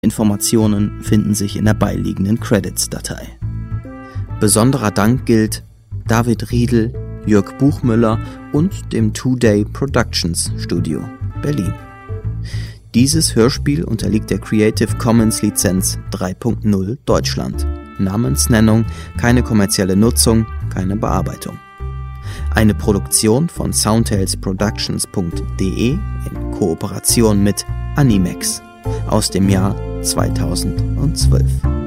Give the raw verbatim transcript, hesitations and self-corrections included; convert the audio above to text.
Informationen finden sich in der beiliegenden Credits-Datei. Besonderer Dank gilt David Riedl, Jörg Buchmüller und dem Two-Day Productions Studio, Berlin. Dieses Hörspiel unterliegt der Creative Commons Lizenz drei Punkt null Deutschland. Namensnennung, keine kommerzielle Nutzung, keine Bearbeitung. Eine Produktion von soundtales productions punkt de in Kooperation mit Animex aus dem Jahr zweitausendzwölf.